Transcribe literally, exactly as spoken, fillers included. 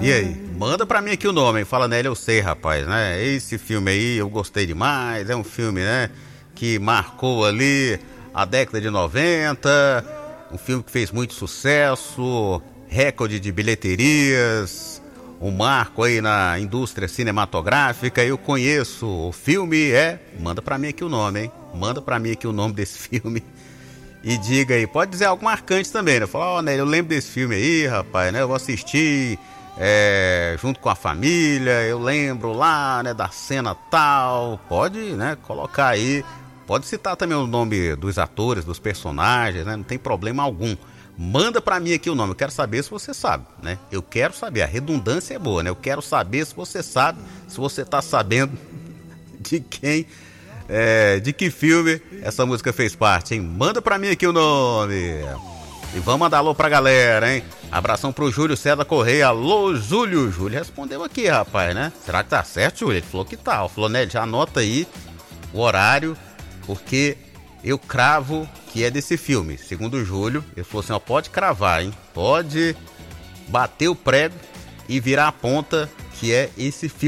E aí? Manda pra mim aqui o nome, hein? Fala nele, eu sei, rapaz, né? Esse filme aí eu gostei demais, é um filme, né? Que marcou ali a década de noventa, um filme que fez muito sucesso, recorde de bilheterias, um marco aí na indústria cinematográfica. Eu conheço o filme, é... Manda pra mim aqui o nome, hein? Manda pra mim aqui o nome desse filme. E diga aí, pode dizer algo marcante também, né? Fala, ó, oh, né, eu lembro desse filme aí, rapaz, né? Eu vou assistir é, junto com a família, eu lembro lá, né, da cena tal. Pode, né, colocar aí. Pode citar também o nome dos atores, dos personagens, né? Não tem problema algum. Manda pra mim aqui o nome, eu quero saber se você sabe, né? Eu quero saber, a redundância é boa, né? Eu quero saber se você sabe, se você tá sabendo de quem... É, de que filme essa música fez parte, hein? Manda pra mim aqui o nome. E vamos mandar alô pra galera, hein? Abração pro Júlio César Correia. Alô, Júlio. Júlio respondeu aqui, rapaz, né? Será que tá certo, Júlio? Ele falou que tá. Falou, né? Já anota aí o horário, porque eu cravo que é desse filme. Segundo o Júlio, ele falou assim, ó, pode cravar, hein? Pode bater o prego e virar a ponta que é esse filme.